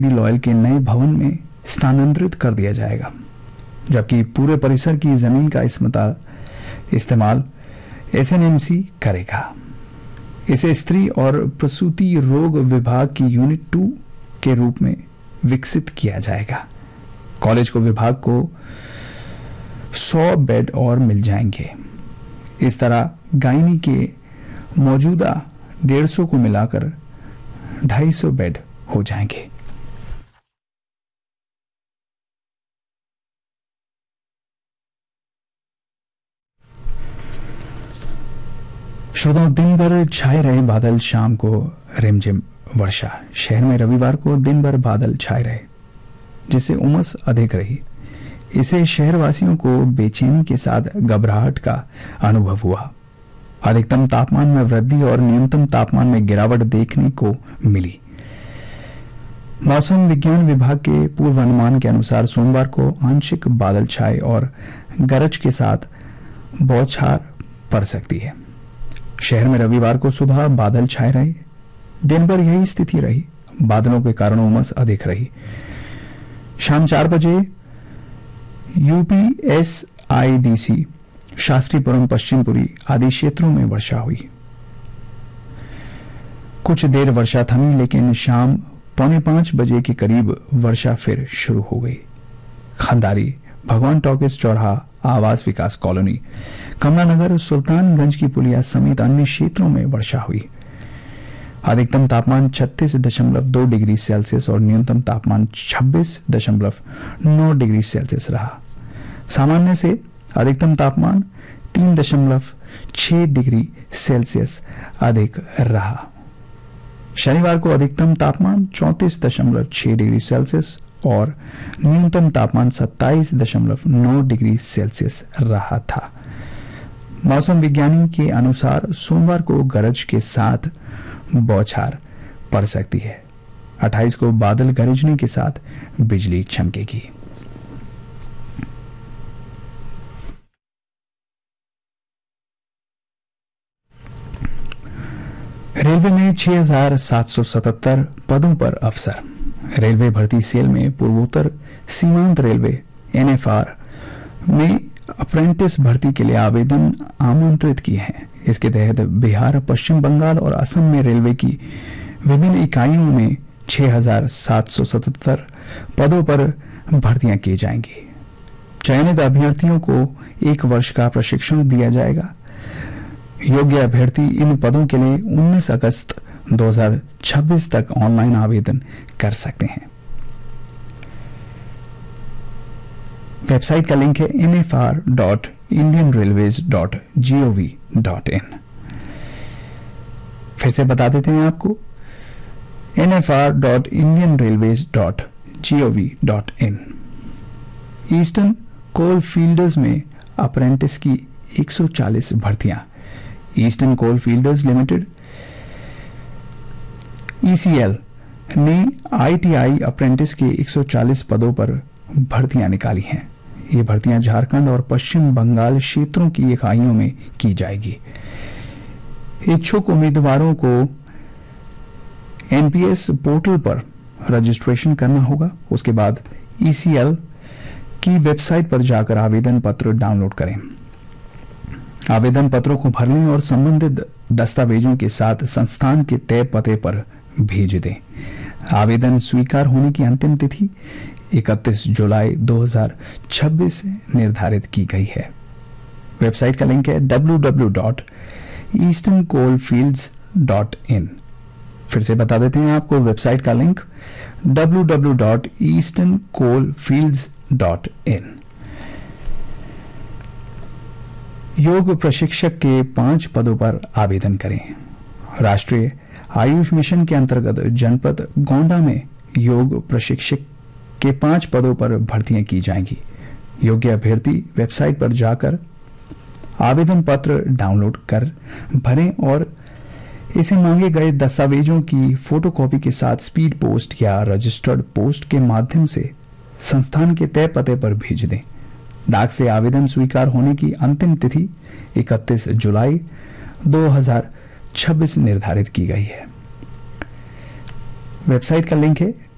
Loyal के नए भवन में स्थानांतरित कर दिया जाएगा, जबकि पूरे परिसर की जमीन का इस्तेमाल एसएनएमसी करेगा। इसे स्त्री और प्रसूति रोग विभाग की यूनिट 2 के रूप में विकसित किया जाएगा। कॉलेज को विभाग को 100 बेड और मिल जाएंगे। इस तरह गायनी के मौजूदा 150 को मिलाकर 250 बेड हो जाएंगे। श्रोताओं, दिन भर छाए रहे बादल, शाम को रिमझिम वर्षा। शहर में रविवार को दिन भर बादल छाए रहे, जिससे उमस अधिक रही। इसे शहरवासियों को बेचैनी के साथ घबराहट का अनुभव हुआ। अधिकतम तापमान में वृद्धि और न्यूनतम तापमान में गिरावट देखने को मिली। मौसम विज्ञान विभाग के पूर्वानुमान के अनुसार सोमवार को आंशिक बादल छाए और गरज के साथ बौछार पड़ सकती है। शहर में रविवार को सुबह बादल छाए रहे, दिन भर यही स्थिति रही। बादलों के कारण उमस अधिक रही। शाम 4 बजे यूपीएसआईडीसी, शास्त्रीपुरम, पश्चिमपुरी आदि क्षेत्रों में वर्षा हुई। कुछ देर वर्षा थमी, लेकिन शाम 4:45 बजे के करीब वर्षा फिर शुरू हो गई। खंदारी, भगवान टॉकीज चौराहा, आवास विकास कॉलोनी, कमलानगर, सुल्तानगंज की पुलिया समेत अन्य क्षेत्रों में वर्षा हुई। अधिकतम तापमान 36.2 डिग्री सेल्सियस और न्यूनतम तापमान 26.9 डिग्री सेल्सियस रहा। सामान्य से अधिकतम तापमान 3.6 डिग्री सेल्सियस अधिक रहा। शनिवार को अधिकतम तापमान 34.6 डिग्री सेल्सियस और न्यूनतम तापमान 27.9 डिग्री सेल्सियस रहा था। मौसम विज्ञानी के अनुसार सोमवार को गरज के साथ बौछार पड़ सकती है। 28 को बादल गरजने के साथ बिजली चमकेगी। रेलवे में 6,777 पदों पर अफसर। रेलवे भर्ती सेल में पूर्वोत्तर सीमांत रेलवे एनएफआर में अप्रेंटिस भर्ती के लिए आवेदन आमंत्रित किए हैं। इसके तहत बिहार, पश्चिम बंगाल और असम में रेलवे की विभिन्न इकाइयों में 6,777 पदों पर भर्तियां की जाएंगी। चयनित अभ्यर्थियों को 1 वर्ष का प्रशिक्षण दिया जाएगा। योग्य अभ्यर्थी इन पदों के लिए 19 अगस्त 2026 तक ऑनलाइन आवेदन कर सकते हैं। वेबसाइट का लिंक है nfr.indianrailways.gov.in। फिर से बता देते हैं आपको, nfr.indianrailways.gov.in। ईस्टर्न कोल फील्डर्स में अप्रेंटिस की 140 भर्तियां। ईस्टर्न कोल फील्डर्स लिमिटेड ईसीएल ने आईटीआई अप्रेंटिस के 140 पदों पर भर्तियां निकाली हैं। ये भर्तियां झारखंड और पश्चिम बंगाल क्षेत्रों की इकाइयों में की जाएगी। इच्छुक उम्मीदवारों को एनपीएस पोर्टल पर रजिस्ट्रेशन करना होगा। उसके बाद ईसीएल की वेबसाइट पर जाकर आवेदन पत्र डाउनलोड करें। आवेदन पत्रों को भरने और संबंधित दस्तावेजों के साथ संस्थान के तय पते पर भेज दें। आवेदन स्वीकार होने की अंतिम तिथि 31 जुलाई 2026 निर्धारित की गई है। वेबसाइट का लिंक है www.easterncoalfields.in। फिर से बता देते हैं आपको, वेबसाइट का लिंक www.easterncoalfields.in। योग प्रशिक्षक के 5 पदों पर आवेदन करें। राष्ट्रीय आयुष मिशन के अंतर्गत जनपद गोंडा में योग प्रशिक्षक के 5 पदों पर भर्तियां की जाएंगी। योग्य अभ्यर्थी वेबसाइट पर जाकर आवेदन पत्र डाउनलोड कर भरें और इसे मांगे गए दस्तावेजों की फोटोकॉपी के साथ स्पीड पोस्ट या रजिस्टर्ड पोस्ट के माध्यम से संस्थान के तय पते पर भेज दें। डाक से आवेदन स्वीकार होने की अंतिम तिथि 31 जुलाई 2026 निर्धारित की गई है। वेबसाइट का लिंक है